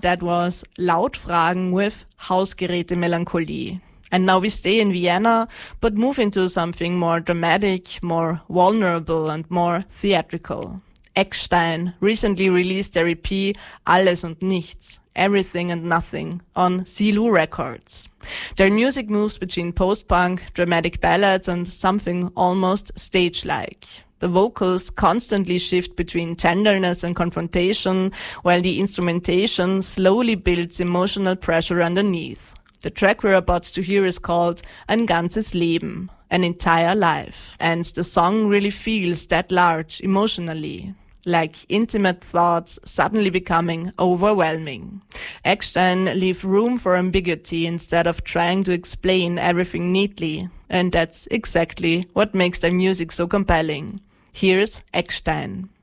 That was Lautfragen with Hausgeräte-Melancholie. And now we stay in Vienna, but move into something more dramatic, more vulnerable and more theatrical. Eckstein recently released their EP Alles und Nichts, Everything and Nothing on Zilu Records. Their music moves between post-punk, dramatic ballads and something almost stage-like. The vocals constantly shift between tenderness and confrontation, while the instrumentation slowly builds emotional pressure underneath. The track we're about to hear is called Ein ganzes Leben, an entire life, and the song really feels that large emotionally, like intimate thoughts suddenly becoming overwhelming. Eckstein leave room for ambiguity instead of trying to explain everything neatly, and that's exactly what makes their music so compelling. Here's Eckstein.